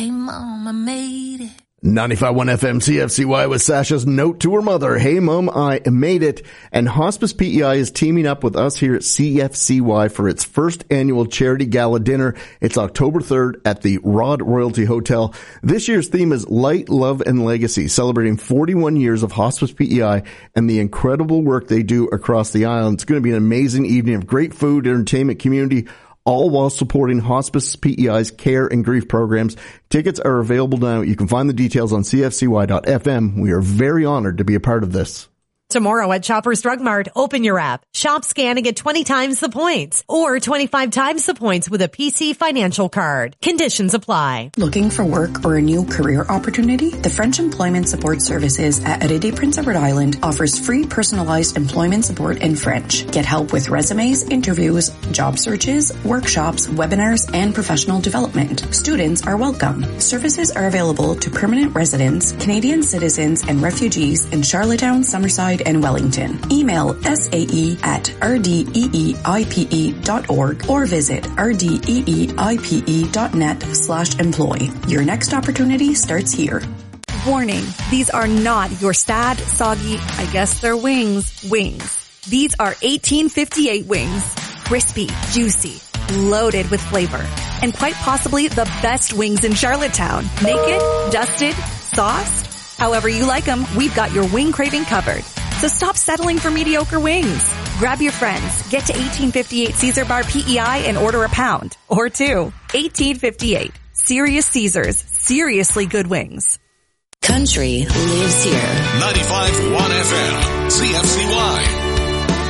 Hey, Mom, I made it. 95.1 FM CFCY with Sasha's note to her mother. Hey, Mom, I made it. And Hospice PEI is teaming up with us here at CFCY for its first annual charity gala dinner. It's October 3rd at the Rod Royalty Hotel. This year's theme is Light, Love, and Legacy, celebrating 41 years of Hospice PEI and the incredible work they do across the island. It's going to be an amazing evening of great food, entertainment, community, all while supporting Hospice PEI's care and grief programs. Tickets are available now. You can find the details on cfcy.fm. We are very honored to be a part of this. Tomorrow at Shoppers Drug Mart, open your app, shop, scan, and get 20 times the points or 25 times the points with a PC Financial card. Conditions apply. Looking for work or a new career opportunity? The French Employment Support Services at Herité Prince Edward Island offers free personalized employment support in French. Get help with resumes, interviews, job searches, workshops, webinars, and professional development. Students are welcome. Services are available to permanent residents, Canadian citizens, and refugees in Charlottetown, Summerside, and Wellington. Email sae@rdeeipe.org or visit rdeeipe.net/employ. Your next opportunity starts here. Warning, these are not your sad, soggy, I guess they're wings. These are 1858 wings. Crispy, juicy, loaded with flavor, and quite possibly the best wings in Charlottetown. Naked, dusted, sauced, however you like them, we've got your wing craving covered. So stop settling for mediocre wings. Grab your friends, get to 1858 Caesar Bar PEI and order a pound or two. 1858. Serious Caesars. Seriously good wings. Country lives here. 95.1 FM. CFCY.